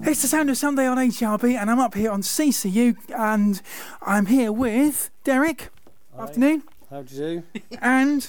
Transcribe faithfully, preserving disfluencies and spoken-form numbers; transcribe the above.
It's the sound of Sunday on H R B, and I'm up here on C C U, and I'm here with Derek. Hi. Afternoon. How do you do? And